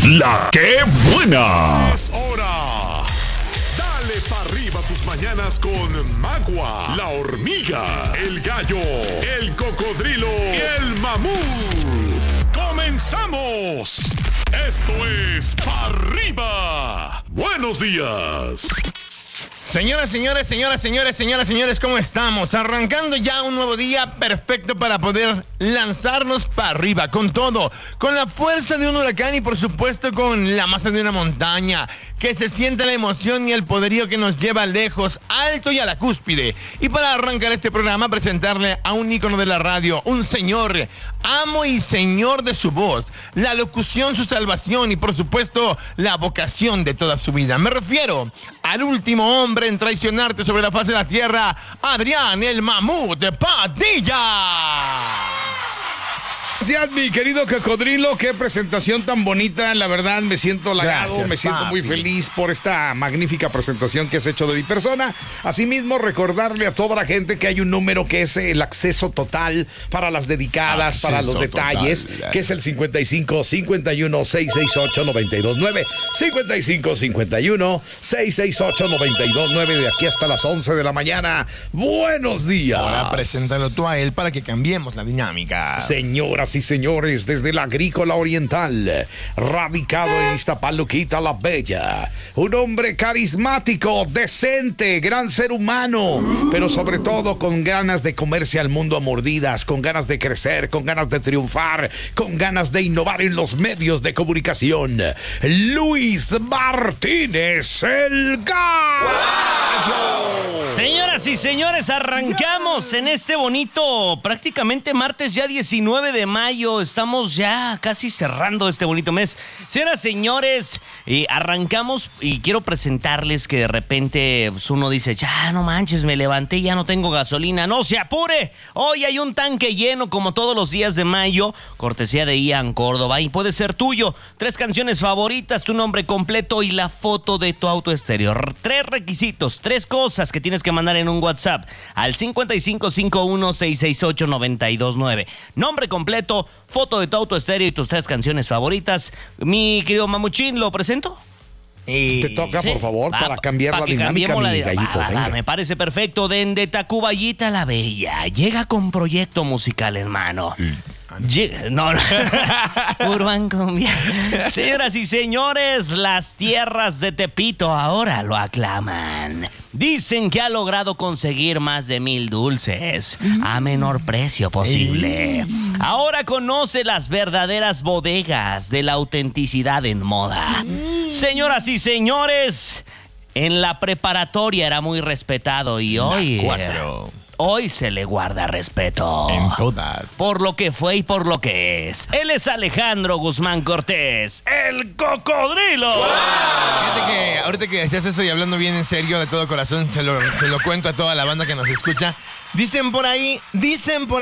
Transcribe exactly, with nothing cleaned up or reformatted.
La que buena. Es hora. Dale pa' arriba tus mañanas con Magua, la hormiga, el gallo, el cocodrilo y el mamut. ¡Comenzamos! Esto es Pa' Arriba. Buenos días. Señoras, señores, señoras, señores, señoras, señores, ¿cómo estamos? Arrancando ya un nuevo día perfecto para poder lanzarnos para arriba con todo, con la fuerza de un huracán y por supuesto con la masa de una montaña, que se siente la emoción y el poderío que nos lleva lejos, alto y a la cúspide. Y para arrancar este programa, presentarle a un ícono de la radio, un señor, amo y señor de su voz, la locución, su salvación y por supuesto la vocación de toda su vida. Me refiero al último hombre en traicionarte sobre la faz de la tierra, Adrián el Mamut Padilla. Gracias, mi querido cocodrilo, qué presentación tan bonita, la verdad me siento halagado, Gracias, me siento papi. muy feliz por esta magnífica presentación que has hecho de mi persona. Asimismo, recordarle a toda la gente que hay un número que es el acceso total para las dedicadas, Acceso para los detalles, total. que es el cincuenta y cinco, cincuenta y uno, seiscientos sesenta y ocho, noventa y dos nueve, cincuenta y cinco, cincuenta y uno, seiscientos sesenta y ocho, noventa y dos nueve, de aquí hasta las once de la mañana. Buenos días. Ahora preséntalo tú a él para que cambiemos la dinámica. Señoras y señores, desde la Agrícola Oriental, radicado en Iztapaluquita la Bella, un hombre carismático, decente, gran ser humano, pero sobre todo con ganas de comerse al mundo a mordidas, con ganas de crecer, con ganas de triunfar, con ganas de innovar en los medios de comunicación. Luis Martínez, el Gallo. Señoras y señores, arrancamos en este bonito, prácticamente martes ya diecinueve de mayo. Estamos ya casi cerrando este bonito mes. Señoras y señores, eh, arrancamos y quiero presentarles que de repente pues, uno dice, ya no manches, me levanté y ya no tengo gasolina. No se apure, hoy hay un tanque lleno como todos los días de mayo, cortesía de Ian Córdoba y puede ser tuyo. Tres canciones favoritas, tu nombre completo y la foto de tu auto estéreo. Tres requisitos, tres cosas que tienes que mandar en un WhatsApp al cincuenta y cinco, cincuenta y uno, seiscientos sesenta y ocho, noventa y dos nueve. Nombre completo, foto de tu auto estéreo y tus tres canciones favoritas. Mi querido Mamuchín, ¿lo presento? Y... Te toca, Sí. por favor, Va, para cambiar pa la que dinámica, cambiemos la mi di- gallito. va, va, va, venga. me parece perfecto. De Tacubayita la Bella llega con proyecto musical, hermano. Llega- no, no. Urban Cumbia. Señoras y señores, las tierras de Tepito ahora lo aclaman. Dicen que ha logrado conseguir más de mil dulces a menor precio posible. Ahora conoce las verdaderas bodegas de la autenticidad en moda. Señoras y señores, en la preparatoria era muy respetado y hoy... cuatro. Hoy se le guarda respeto. En todas. Por lo que fue y por lo que es. Él es Alejandro Guzmán Cortés, el cocodrilo. Fíjate que ahorita que decías eso y hablando bien en serio, de todo corazón, se lo, se lo cuento a toda la banda que nos escucha. Dicen por ahí, dicen por